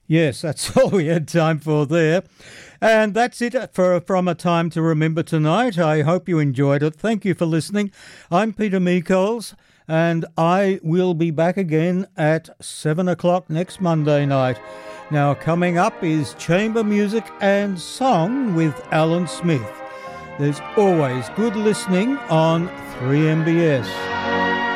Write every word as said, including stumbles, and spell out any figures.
Yes, that's all we had time for there. And that's it for From a Time to Remember tonight. I hope you enjoyed it. Thank you for listening. I'm Peter Meikols, and I will be back again at seven o'clock next Monday night. Now, coming up is Chamber Music and Song with Alan Smith. There's always good listening on three M B S.